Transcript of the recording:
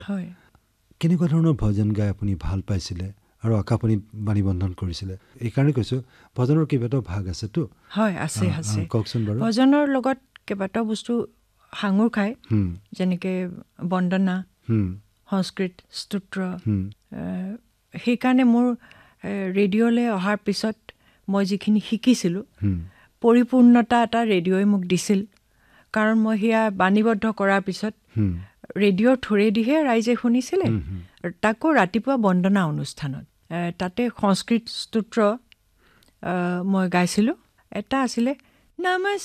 হয়। কেনেকুৱা ধৰণৰ ভজন গাই আপুনি ভাল পাইছিলে আৰু আকাশবাণীত বাণী বন্ধন কৰিছিলে? এইকাৰণে কৈছোঁ, ভজনৰ কেইবাটাও ভাগ আছেতো। হয়, আছে। কওকচোন বাৰু। ভজনৰ লগত কেইবাটাও বস্তু সাঙুৰ খায়, হুম, যেনেকৈ বন্দনা, হুম, সংস্কৃত, স্তোত্ৰ। হুম, সেইকাৰণে মোৰ ৰেডিঅ'লৈ অহাৰ পিছত মই যিখিনি শিকিছিলোঁ, হুম, পৰিপূৰ্ণতা এটা ৰেডিঅ'ই মোক দিছিল। কাৰণ মই সেয়া বাণীবদ্ধ কৰাৰ পিছত হুম, ৰেডিঅ'ৰ থোৰেদিহে ৰাইজে শুনিছিলে, হুম, হুম, তাকো ৰাতিপুৱা বন্দনা অনুষ্ঠানত। তাতে সংস্কৃত স্তোত্ৰ মই গাইছিলোঁ। এটা আছিলে, নমস্তে